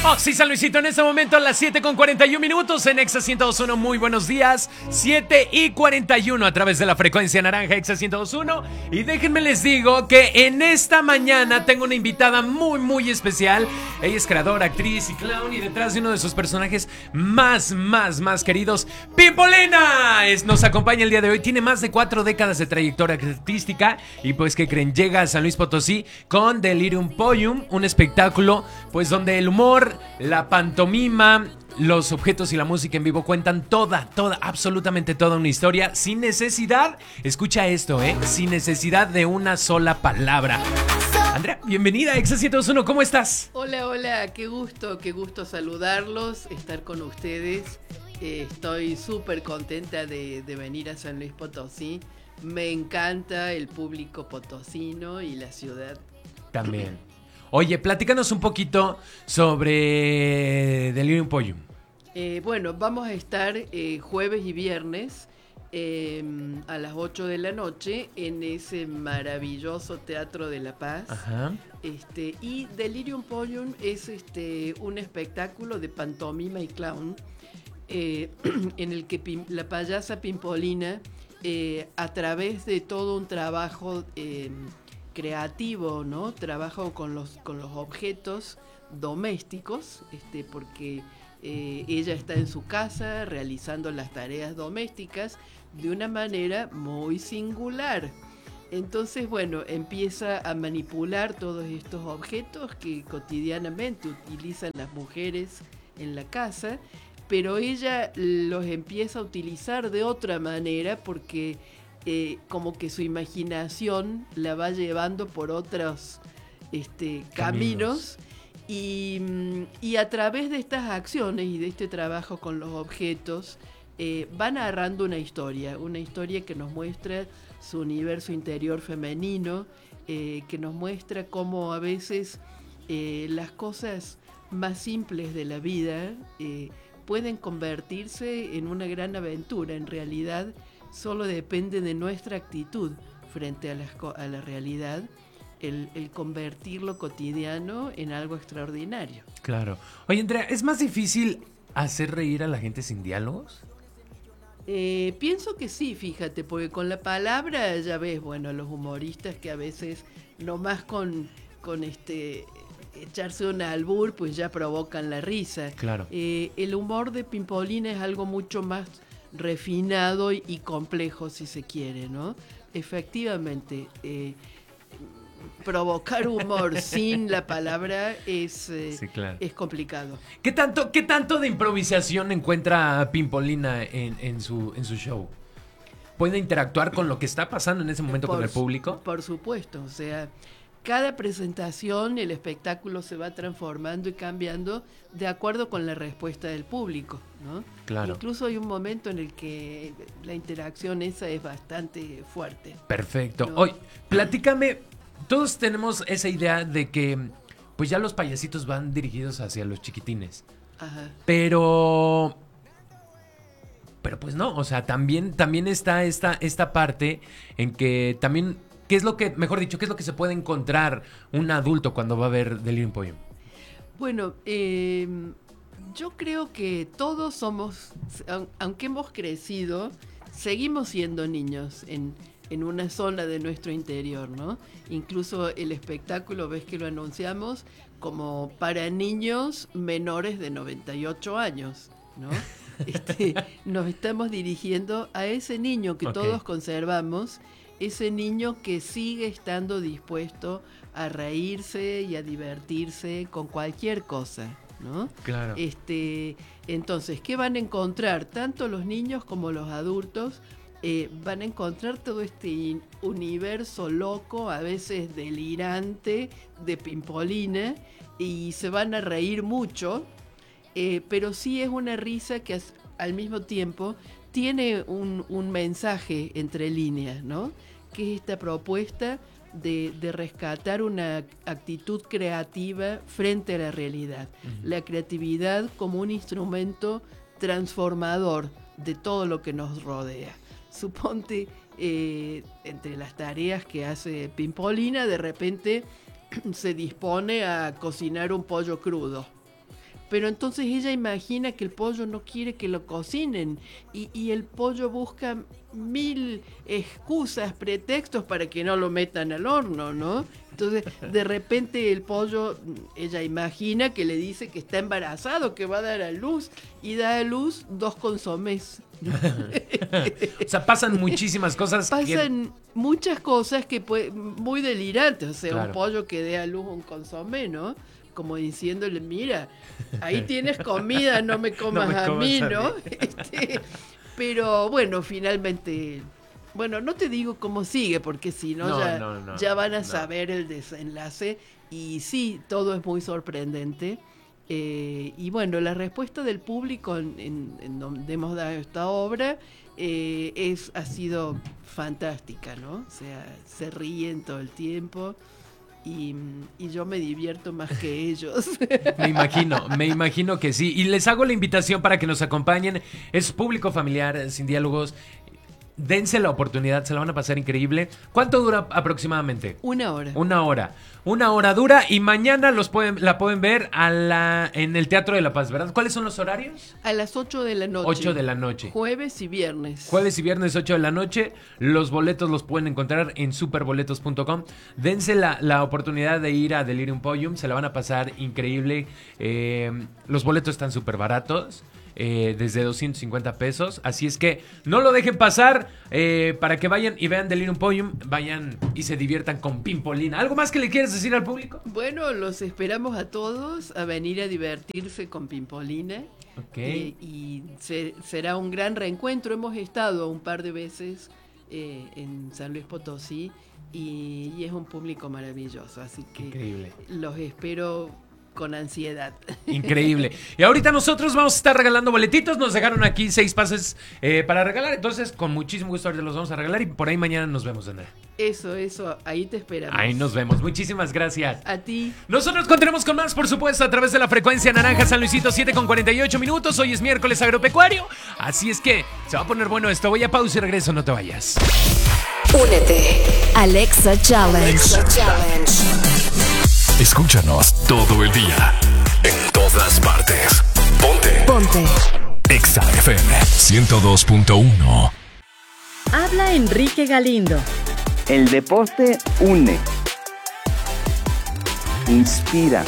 Oh, sí, San Luisito, en este momento a las 7:41 en Exa 102.1. Muy buenos días, 7:41 a través de la frecuencia naranja Exa 102.1. Y déjenme les digo que en esta mañana tengo una invitada muy especial. Ella es creadora, actriz y clown, y detrás de uno de sus personajes más queridos, Pimpolina, nos acompaña el día de hoy. Tiene más de 4 décadas de trayectoria artística y pues, ¿qué creen? Llega a San Luis Potosí con Delirium Pollum, un espectáculo pues donde el humor, la pantomima, los objetos y la música en vivo cuentan absolutamente toda una historia sin necesidad, escucha esto, sin necesidad de una sola palabra. Andrea, bienvenida a Exa 102.1, ¿cómo estás? Hola, qué gusto saludarlos, estar con ustedes. Estoy súper contenta de venir a San Luis Potosí. Me encanta el público potosino y la ciudad. También. Oye, platícanos un poquito sobre Delirium Pollum. Bueno, vamos a estar jueves y viernes a las 8 de la noche en ese maravilloso Teatro de la Paz. Ajá. Y Delirium Pollum es un espectáculo de pantomima y clown en el que la payasa Pimpolina, a través de todo un trabajo creativo, ¿no? Trabajo con los objetos domésticos, porque ella está en su casa realizando las tareas domésticas de una manera muy singular. Entonces, bueno, empieza a manipular todos estos objetos que cotidianamente utilizan las mujeres en la casa, pero ella los empieza a utilizar de otra manera porque como que su imaginación la va llevando por otros caminos. Y a través de estas acciones y de este trabajo con los objetos va narrando una historia que nos muestra su universo interior femenino, que nos muestra cómo a veces las cosas más simples de la vida pueden convertirse en una gran aventura. En realidad solo depende de nuestra actitud frente a la realidad, el convertir lo cotidiano en algo extraordinario. Claro. Oye, Andrea, ¿es más difícil hacer reír a la gente sin diálogos? Pienso que sí, fíjate, porque con la palabra ya ves, bueno, los humoristas que a veces nomás con echarse un albur pues ya provocan la risa. Claro. El humor de Pimpolina es algo mucho más refinado y complejo, si se quiere, ¿no? Efectivamente, provocar humor sin la palabra es complicado. ¿Qué tanto de improvisación encuentra Pimpolina en su show? ¿Puede interactuar con lo que está pasando en ese momento con el público? Por supuesto, o sea, cada presentación el espectáculo se va transformando y cambiando de acuerdo con la respuesta del público, ¿no? Claro. Incluso hay un momento en el que la interacción esa es bastante fuerte. Perfecto. ¿No? Oye, platícame, todos tenemos esa idea de que pues ya los payasitos van dirigidos hacia los chiquitines. Ajá. Pero pues no, o sea, también está esta parte en que también, ¿qué es lo que se puede encontrar un adulto cuando va a ver Delirium Pollum? Bueno, yo creo que todos somos, aunque hemos crecido, seguimos siendo niños en una zona de nuestro interior, ¿no? Incluso el espectáculo, ves que lo anunciamos como para niños menores de 98 años, ¿no? Nos estamos dirigiendo a ese niño que todos conservamos, ese niño que sigue estando dispuesto a reírse y a divertirse con cualquier cosa, ¿no? Claro. Entonces, ¿qué van a encontrar? Tanto los niños como los adultos van a encontrar todo este universo loco, a veces delirante, de Pimpolina, y se van a reír mucho, pero sí es una risa que al mismo tiempo tiene un mensaje entre líneas, ¿no? Que es esta propuesta de rescatar una actitud creativa frente a la realidad. Uh-huh. La creatividad como un instrumento transformador de todo lo que nos rodea. Suponte, entre las tareas que hace Pimpolina, de repente se dispone a cocinar un pollo crudo. pero entonces ella imagina que el pollo no quiere que lo cocinen y el pollo busca 1000 excusas, pretextos para que no lo metan al horno, ¿no? Entonces, de repente el pollo, ella imagina que le dice que está embarazado, que va a dar a luz, y da a luz 2 consomés. O sea, pasan muchísimas cosas. Pasan muchas cosas que muy delirantes. O sea, Claro. un pollo que dé a luz un consomé, ¿no? Como diciéndole, mira, ahí tienes comida, no me comas, No me a comas mí, a ¿no? Pero bueno, finalmente... Bueno, no te digo cómo sigue, porque si no, ya van a saber el desenlace. Y sí, todo es muy sorprendente. Y bueno, la respuesta del público en donde hemos dado esta obra ha sido fantástica, ¿no? O sea, se ríen todo el tiempo y yo me divierto más que ellos. Me imagino que sí. Y les hago la invitación para que nos acompañen. Es público familiar, sin diálogos. Dense la oportunidad, se la van a pasar increíble. ¿Cuánto dura aproximadamente? 1 hora. 1 hora. 1 hora dura y mañana la pueden ver en el Teatro de la Paz, ¿verdad? ¿Cuáles son los horarios? A las 8 de la noche. 8 de la noche. Jueves y viernes. Jueves y viernes 8 de la noche. Los boletos los pueden encontrar en superboletos.com. Dense la oportunidad de ir a Delirium Pollum. Se la van a pasar increíble. Los boletos están súper baratos. Desde 250 pesos. Así es que no lo dejen pasar para que vayan y vean Delirium Pollum. Vayan y se diviertan con Pimpolina. ¿Algo más que le quieres decir al público? Bueno, los esperamos a todos a venir a divertirse con Pimpolina. Ok. Y será un gran reencuentro. Hemos estado un par de veces en San Luis Potosí y es un público maravilloso. Así que Increíble. los espero con ansiedad. Increíble. Y ahorita nosotros vamos a estar regalando boletitos. Nos dejaron aquí 6 pases para regalar. Entonces, con muchísimo gusto ahorita los vamos a regalar. Y por ahí mañana nos vemos, Ana. Eso, ahí te esperamos. Ahí nos vemos. Muchísimas gracias. A ti. Nosotros continuamos con más, por supuesto, a través de la frecuencia naranja San Luisito, 7:48. Hoy es miércoles agropecuario. Así es que se va a poner bueno esto. Voy a pausa y regreso. No te vayas. Únete. Alexa Challenge. Escúchanos todo el día, en todas partes. Ponte. Exa FM 102.1. Habla Enrique Galindo. El deporte une, inspira,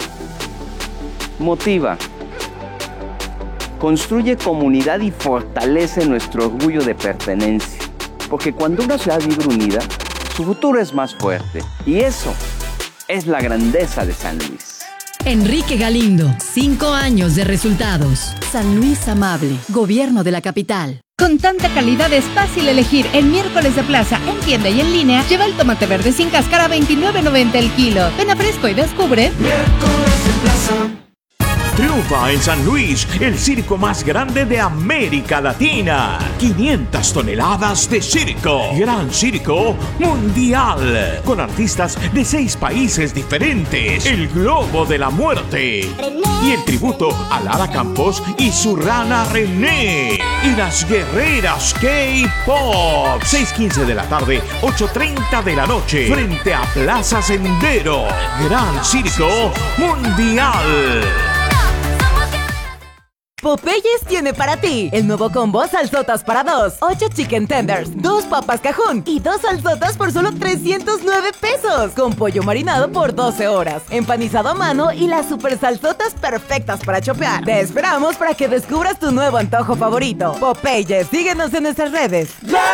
motiva, construye comunidad y fortalece nuestro orgullo de pertenencia. Porque cuando una ciudad vive unida, su futuro es más fuerte. Y eso es la grandeza de San Luis. Enrique Galindo, 5 años de resultados. San Luis Amable, Gobierno de la Capital. Con tanta calidad es fácil elegir. En miércoles de plaza, en tienda y en línea, lleva el tomate verde sin cáscara a $29.90 el kilo. Ven a Fresco y descubre. Miércoles de plaza. Triunfa en San Luis, el circo más grande de América Latina. 500 toneladas de circo. Gran Circo Mundial. Con artistas de 6 países diferentes. El Globo de la Muerte. Y el tributo a Lara Campos y su rana René. Y las guerreras K-Pop. 6:15 de la tarde, 8:30 de la noche. Frente a Plaza Sendero. Gran Circo Mundial. Popeyes tiene para ti el nuevo combo salsotas para 2, 8 chicken tenders, 2 papas cajún y 2 salsotas por solo 309 pesos, con pollo marinado por 12 horas, empanizado a mano y las super salsotas perfectas para chopear. Te esperamos para que descubras tu nuevo antojo favorito. Popeyes, síguenos en nuestras redes.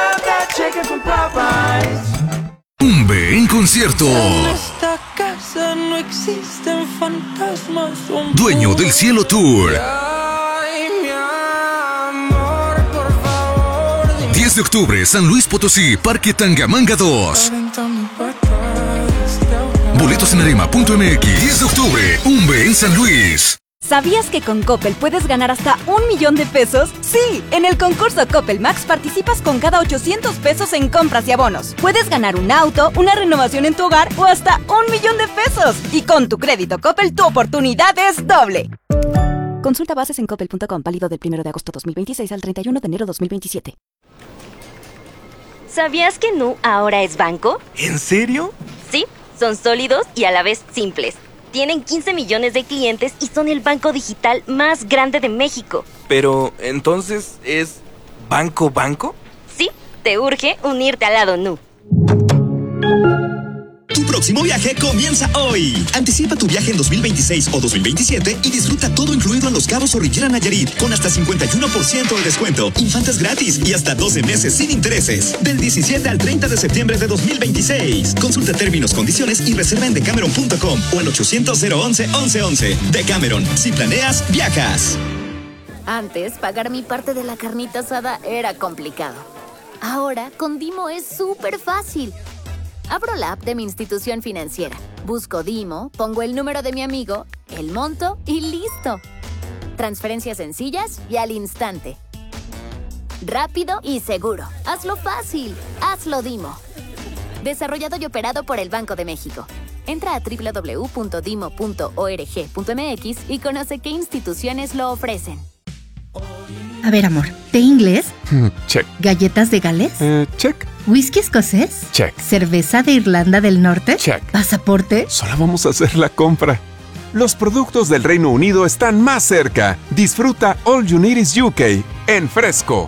Umbe en concierto. En esta casa no existen fantasmas. Dueño del Cielo Tour. 10 de octubre, San Luis Potosí, Parque Tangamanga 2. Boletos en arema.mx. 10 de octubre, Umbe en San Luis. ¿Sabías que con Coppel puedes ganar hasta $1,000,000 pesos? Sí, en el concurso Coppel Max participas con cada 800 pesos en compras y abonos. Puedes ganar un auto, una renovación en tu hogar o hasta $1,000,000 pesos. Y con tu crédito Coppel, tu oportunidad es doble. Consulta bases en coppel.com, válido del 1 de agosto 2026 al 31 de enero 2027. ¿Sabías que Nu ahora es banco? ¿En serio? Sí, son sólidos y a la vez simples. Tienen 15 millones de clientes y son el banco digital más grande de México. Pero, ¿entonces es banco? Sí, te urge unirte al lado Nu. Tu próximo viaje comienza hoy. Anticipa tu viaje en 2026 o 2027 y disfruta todo incluido en Los Cabos o Riviera Nayarit con hasta 51% de descuento, infantes gratis y hasta 12 meses sin intereses. Del 17 al 30 de septiembre de 2026. Consulta términos, condiciones y reserva en decameron.com o al 800-011-1111. Decameron. Si planeas, viajas. Antes, pagar mi parte de la carnita asada era complicado. Ahora, con Dimo es súper fácil. Abro la app de mi institución financiera, busco Dimo, pongo el número de mi amigo, el monto y listo. Transferencias sencillas y al instante. Rápido y seguro. Hazlo fácil. Hazlo Dimo. Desarrollado y operado por el Banco de México. Entra a www.dimo.org.mx y conoce qué instituciones lo ofrecen. A ver, amor, ¿té inglés? Check. ¿Galletas de Gales? Check. ¿Whisky escocés? Check. ¿Cerveza de Irlanda del Norte? Check. ¿Pasaporte? Solo vamos a hacer la compra. Los productos del Reino Unido están más cerca. Disfruta All You Need Is UK en Fresco.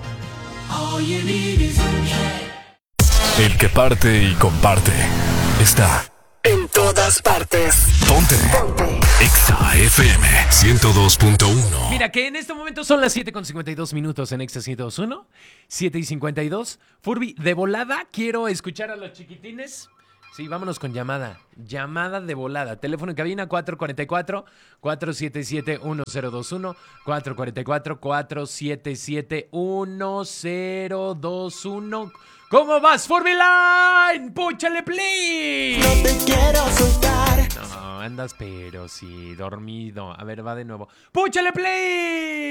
El que parte y comparte está En todas partes. Ponte. Exa FM 102.1. Mira que en este momento son las 7:52 en Exa 102.1. 7:52. Furby, de volada quiero escuchar a los chiquitines. Sí, vámonos con llamada. Llamada de volada. Teléfono en cabina 444-477-1021. 444-477-1021. ¿Cómo vas, Furby Line? ¡Púchale, please! No te quiero soltar. No, andas pero sí, dormido. A ver, va de nuevo. ¡Púchale, please!